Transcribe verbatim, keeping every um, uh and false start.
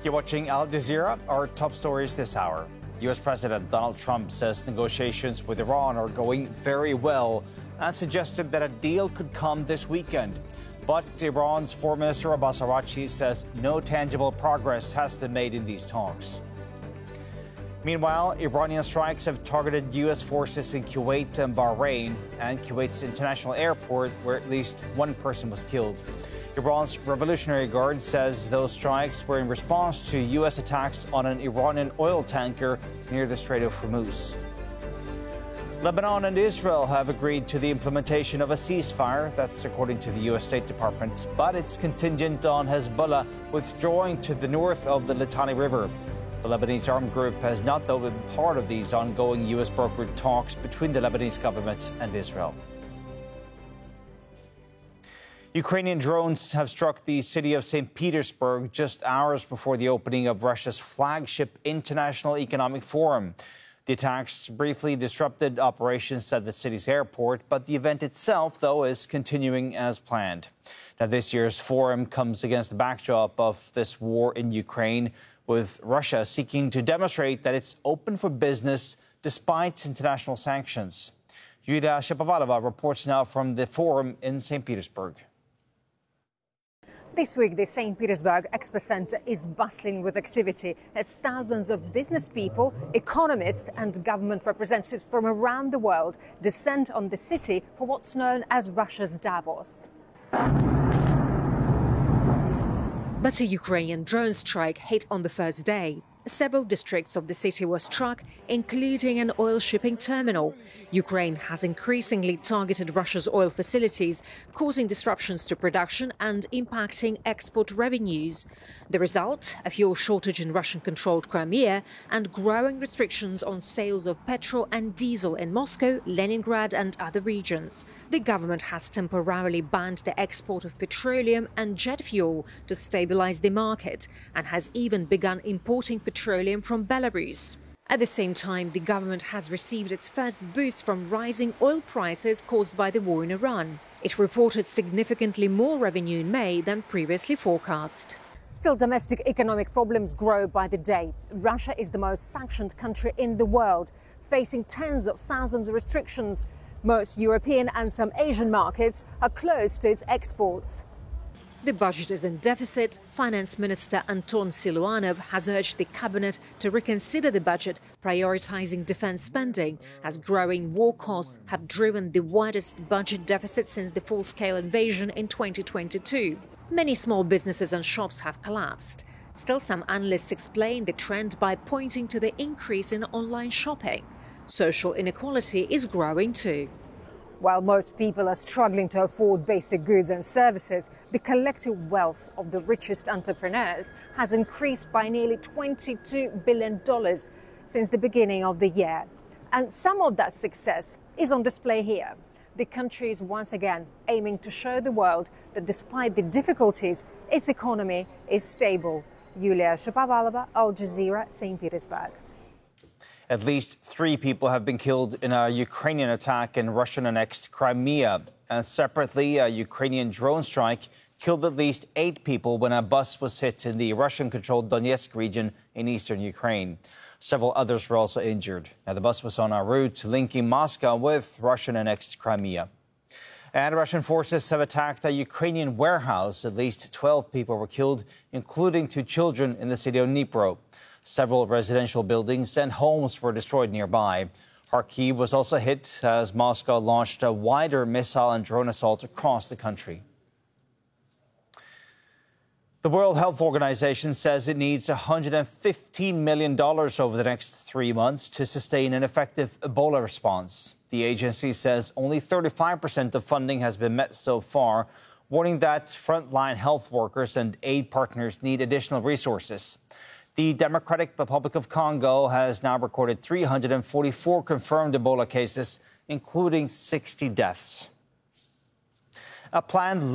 You're watching Al Jazeera. Our top stories this hour. U S President Donald Trump says negotiations with Iran are going very well and suggested that a deal could come this weekend. But Iran's Foreign Minister Abbas Araghchi says no tangible progress has been made in these talks. Meanwhile, Iranian strikes have targeted U S forces in Kuwait and Bahrain and Kuwait's international airport, where at least one person was killed. Iran's Revolutionary Guard says those strikes were in response to U S attacks on an Iranian oil tanker near the Strait of Hormuz. Lebanon and Israel have agreed to the implementation of a ceasefire. That's according to the U S State Department, but it's contingent on Hezbollah withdrawing to the north of the Litani River. The Lebanese armed group has not, though, been part of these ongoing U S-brokered talks between the Lebanese government and Israel. Ukrainian drones have struck the city of Saint Petersburg just hours before the opening of Russia's flagship International Economic Forum. The attacks briefly disrupted operations at the city's airport, but the event itself, though, is continuing as planned. Now, this year's forum comes against the backdrop of this war in Ukraine, with Russia seeking to demonstrate that it's open for business despite international sanctions. Yulia Shapovalova reports now from the forum in Saint Petersburg. This week, the Saint Petersburg Expo Center is bustling with activity as thousands of business people, economists and government representatives from around the world descend on the city for what's known as Russia's Davos. But a Ukrainian drone strike hit on the first day. Several districts of the city were struck, including an oil shipping terminal. Ukraine has increasingly targeted Russia's oil facilities, causing disruptions to production and impacting export revenues. The result, a fuel shortage in Russian-controlled Crimea and growing restrictions on sales of petrol and diesel in Moscow, Leningrad and other regions. The government has temporarily banned the export of petroleum and jet fuel to stabilize the market and has even begun importing petroleum petroleum from Belarus. At the same time, the government has received its first boost from rising oil prices caused by the war in Iran. It reported significantly more revenue in May than previously forecast. Still, domestic economic problems grow by the day. Russia is the most sanctioned country in the world, facing tens of thousands of restrictions. Most European and some Asian markets are closed to its exports. The budget is in deficit. Finance Minister Anton Siluanov has urged the cabinet to reconsider the budget, prioritizing defense spending, as growing war costs have driven the widest budget deficit since the full-scale invasion in twenty twenty-two. Many small businesses and shops have collapsed. Still, some analysts explain the trend by pointing to the increase in online shopping. Social inequality is growing too. While most people are struggling to afford basic goods and services, the collective wealth of the richest entrepreneurs has increased by nearly twenty-two billion dollars since the beginning of the year. And some of that success is on display here. The country is once again aiming to show the world that despite the difficulties, its economy is stable. Yulia Shapovalova, Al Jazeera, Saint Petersburg. At least three people have been killed in a Ukrainian attack in Russian-annexed Crimea. And separately, a Ukrainian drone strike killed at least eight people when a bus was hit in the Russian-controlled Donetsk region in eastern Ukraine. Several others were also injured. Now, the bus was on a route linking Moscow with Russian-annexed Crimea. And Russian forces have attacked a Ukrainian warehouse. At least twelve people were killed, including two children in the city of Dnipro. Several residential buildings and homes were destroyed nearby. Kharkiv was also hit as Moscow launched a wider missile and drone assault across the country. The World Health Organization says it needs one hundred fifteen million dollars over the next three months to sustain an effective Ebola response. The agency says only thirty-five percent of funding has been met so far, warning that frontline health workers and aid partners need additional resources. The Democratic Republic of Congo has now recorded three hundred forty-four confirmed Ebola cases, including sixty deaths. A planned